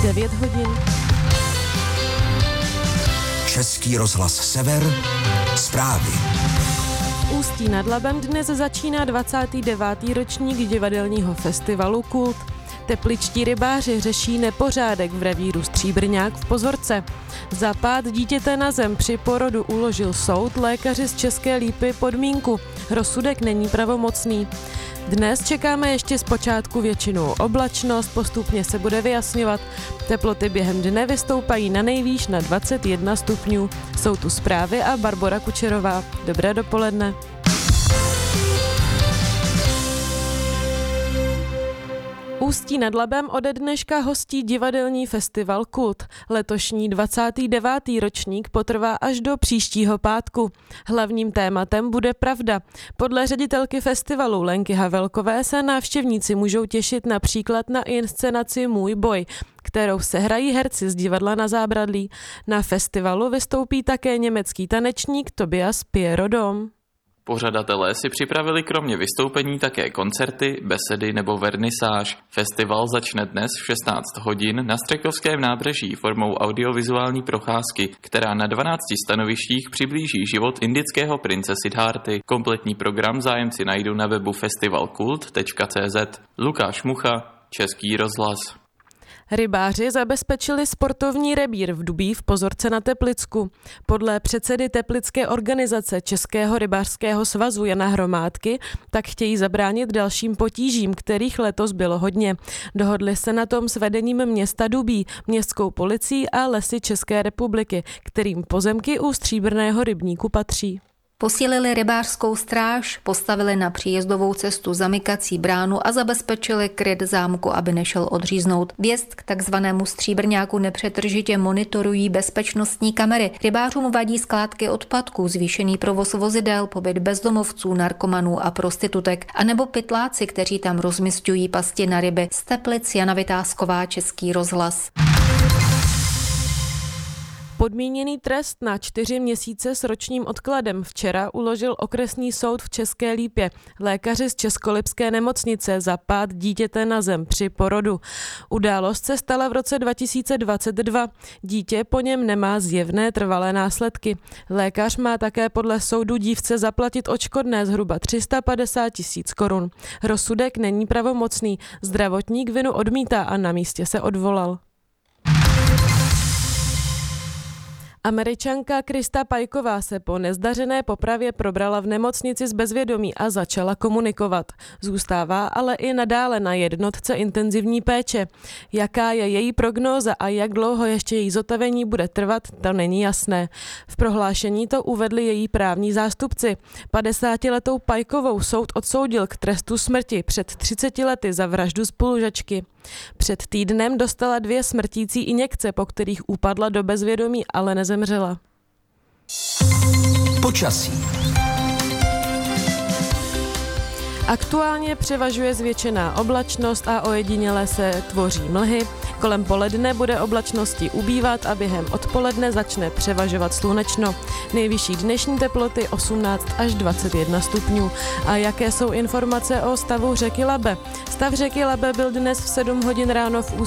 9 hodin. Český rozhlas Sever, zprávy. Ústí nad Labem dnes začíná 29. ročník divadelního festivalu Kult. Tepličtí rybáři řeší nepořádek v revíru Stříbrňák v Pozorce. Za pád dítěte na zem při porodu uložil soud, lékaři z České Lípy podmínku. Rozsudek není pravomocný. Dnes čekáme ještě zpočátku většinou oblačnost, postupně se bude vyjasňovat. Teploty během dne vystoupají na nejvýš na 21 stupňů. Jsou tu zprávy a Barbora Kučerová. Dobré dopoledne. Ústí nad Labem ode dneška hostí divadelní festival Kult. Letošní 29. ročník potrvá až do příštího pátku. Hlavním tématem bude pravda. Podle ředitelky festivalu Lenky Havelkové se návštěvníci můžou těšit například na inscenaci Můj boj, kterou sehrají herci z divadla Na zábradlí. Na festivalu vystoupí také německý tanečník Tobias Pierodom. Pořadatelé si připravili kromě vystoupení také koncerty, besedy nebo vernisáž. Festival začne dnes v 16 hodin na Střekovském nábřeží formou audiovizuální procházky, která na 12 stanovištích přiblíží život indického prince Siddhárty. Kompletní program zájemci najdou na webu festivalkult.cz. Lukáš Mucha, Český rozhlas. Rybáři zabezpečili sportovní rebír v Dubí v Pozorce na Teplicku. Podle předsedy teplické organizace Českého rybářského svazu Jana Hromádky tak chtějí zabránit dalším potížím, kterých letos bylo hodně. Dohodli se na tom s vedením města Dubí, městskou policií a Lesy České republiky, kterým pozemky u Stříbrného rybníku patří. Posílili rybářskou stráž, postavili na příjezdovou cestu zamykací bránu a zabezpečili kryt zámku, aby nešel odříznout. Vjezd k takzvanému Stříbrňáku nepřetržitě monitorují bezpečnostní kamery. Rybářům vadí skládky odpadků, zvýšený provoz vozidel, pobyt bezdomovců, narkomanů a prostitutek, anebo pytláci, kteří tam rozmisťují pasti na ryby. Z Teplic Jana Vytázková, Český rozhlas. Podmíněný trest na 4 měsíce s ročním odkladem včera uložil okresní soud v České Lípě lékaři z Českolipské nemocnice za pád dítěte na zem při porodu. Událost se stala v roce 2022. Dítě po něm nemá zjevné trvalé následky. Lékař má také podle soudu dívce zaplatit odškodné zhruba 350 000 korun. Rozsudek není pravomocný. Zdravotník vinu odmítá a na místě se odvolal. Američanka Krista Pajková se po nezdařené popravě probrala v nemocnici z bezvědomí a začala komunikovat. Zůstává ale i nadále na jednotce intenzivní péče. Jaká je její prognóza a jak dlouho ještě její zotavení bude trvat, to není jasné. V prohlášení to uvedli její právní zástupci. 50letou Pajkovou soud odsoudil k trestu smrti před 30 lety za vraždu spolužačky. Před týdnem dostala 2 smrtící injekce, po kterých upadla do bezvědomí, ale nezemřela. Počasí. Aktuálně převažuje zvětšená oblačnost a ojediněle se tvoří mlhy. Kolem poledne bude oblačnosti ubývat a během odpoledne začne převažovat slunečno. Nejvyšší dnešní teploty 18 až 21 stupňů. A jaké jsou informace o stavu řeky Labe? Stav řeky Labe byl dnes v 7 hodin ráno v